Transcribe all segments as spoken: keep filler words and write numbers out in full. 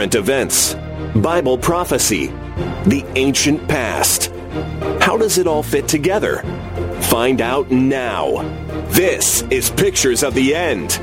current events, Bible prophecy, the ancient past. How does it all fit together? Find out now. This is Pictures of the End.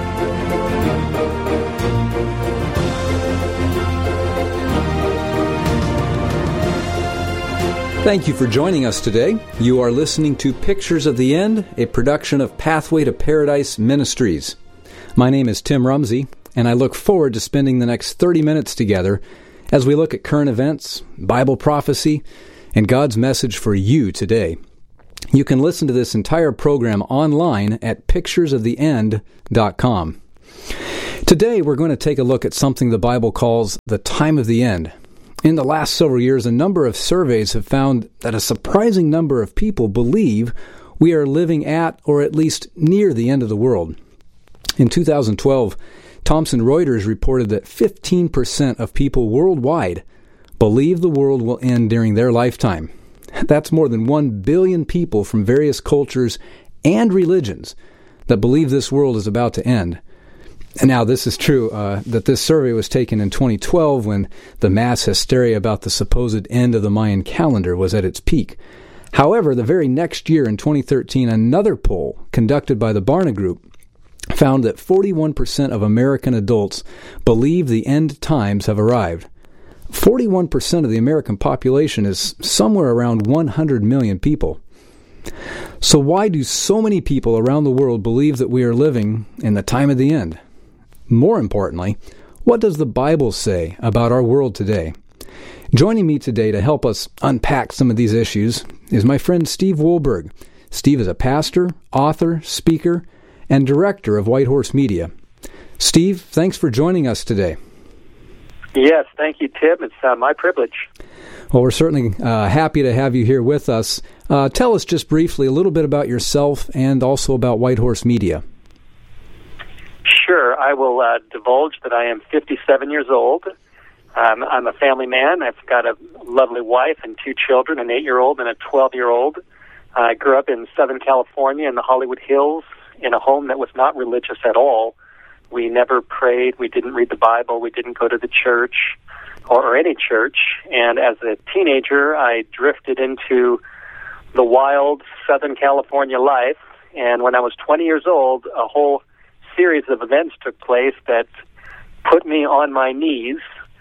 Thank you for joining us today. You are listening to Pictures of the End, a production of Pathway to Paradise Ministries. My name is Tim Rumsey, and I look forward to spending the next thirty minutes together as we look at current events, Bible prophecy, and God's message for you today. You can listen to this entire program online at pictures of the end dot com. Today, we're going to take a look at something the Bible calls the time of the end. In the last several years, a number of surveys have found that a surprising number of people believe we are living at or at least near the end of the world. In two thousand twelve, Thomson Reuters reported that fifteen percent of people worldwide believe the world will end during their lifetime. That's more than one billion people from various cultures and religions that believe this world is about to end. And now, this is true, uh, that this survey was taken in twenty twelve when the mass hysteria about the supposed end of the Mayan calendar was at its peak. However, the very next year, in twenty thirteen, another poll conducted by the Barna Group found that forty-one percent of American adults believe the end times have arrived. forty-one percent of the American population is somewhere around one hundred million people. So why do so many people around the world believe that we are living in the time of the end? More importantly, what does the Bible say about our world today? Joining me today to help us unpack some of these issues is my friend Steve Wohlberg. Steve is a pastor, author, speaker, and director of White Horse Media. Steve, thanks for joining us today. Yes, thank you, Tim. It's uh, my privilege. Well, we're certainly uh, happy to have you here with us. Uh, tell us just briefly a little bit about yourself and also about White Horse Media. Sure. I will uh, divulge that I am fifty-seven years old. Um, I'm a family man. I've got a lovely wife and two children, an eight-year-old and a twelve-year-old. I grew up in Southern California in the Hollywood Hills in a home that was not religious at all. We never prayed. We didn't read the Bible. We didn't go to the church or, or any church. And as a teenager, I drifted into the wild Southern California life. And when I was twenty years old, a whole series of events took place that put me on my knees,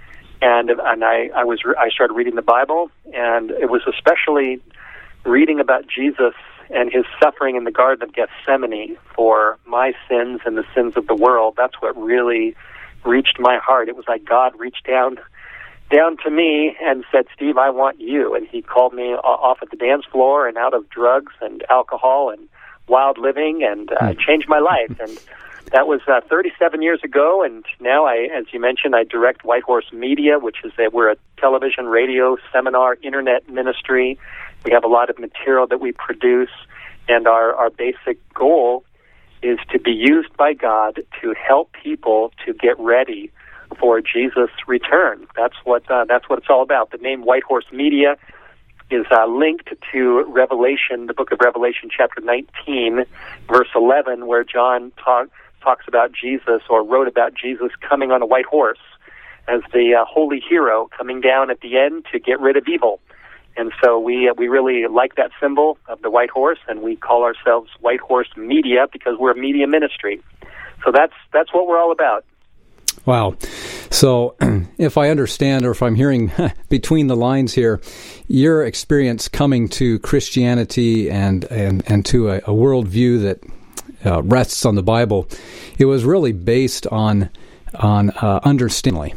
and and I, I was I started reading the Bible, and it was especially reading about Jesus and his suffering in the Garden of Gethsemane for my sins and the sins of the world. That's what really reached my heart. It was like God reached down down to me and said, "Steve, I want you." And he called me off of the dance floor and out of drugs and alcohol and wild living, and uh, changed my life. And that was uh, thirty-seven years ago, and now, I, as you mentioned, I direct White Horse Media, which is a, we're a television, radio, seminar, internet ministry. We have a lot of material that we produce, and our, our basic goal is to be used by God to help people to get ready for Jesus' return. That's what uh, that's what it's all about. The name White Horse Media is uh, linked to Revelation, the book of Revelation, chapter nineteen, verse eleven, where John talks. talks about Jesus, or wrote about Jesus coming on a white horse as the uh, holy hero coming down at the end to get rid of evil. And so we uh, we really like that symbol of the white horse, and we call ourselves White Horse Media because we're a media ministry. So that's that's what we're all about. Wow. So if I understand, or if I'm hearing between the lines here, your experience coming to Christianity and, and, and to a, a worldview that Uh, rests on the Bible, it was really based on on uh, understanding.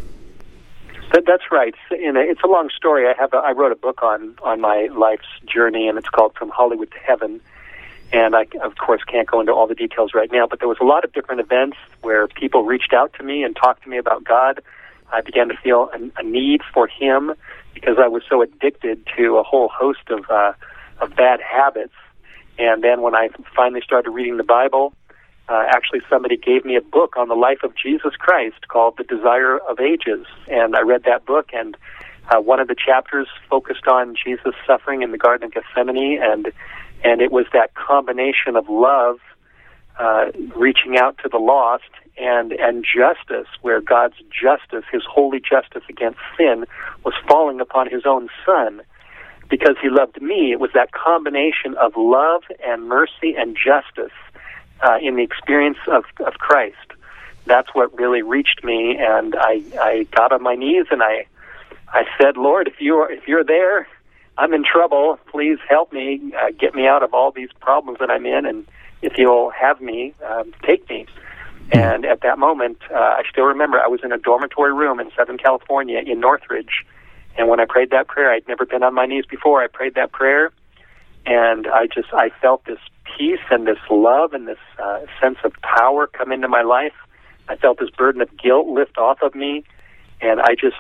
That, that's right. And it's a long story. I have a, I wrote a book on on my life's journey, and it's called From Hollywood to Heaven. And I, of course, can't go into all the details right now. But there was a lot of different events where people reached out to me and talked to me about God. I began to feel a, a need for Him because I was so addicted to a whole host of uh, of bad habits. And then when I finally started reading the Bible, uh, actually somebody gave me a book on the life of Jesus Christ called The Desire of Ages. And I read that book, and uh, one of the chapters focused on Jesus' suffering in the Garden of Gethsemane, and and it was that combination of love uh, reaching out to the lost, and, and justice, where God's justice, his holy justice against sin, was falling upon his own Son. Because he loved me, it was that combination of love and mercy and justice uh, in the experience of, of Christ. That's what really reached me, and I, I got on my knees and I I said, Lord, if you're if you're there, I'm in trouble. Please help me, uh, get me out of all these problems that I'm in, and if you'll have me, um, take me. And at that moment, uh, I still remember I was in a dormitory room in Southern California in Northridge, and when I prayed that prayer, I'd never been on my knees before. I prayed that prayer, and I just I felt this peace and this love and this uh, sense of power come into my life. I felt this burden of guilt lift off of me, and I just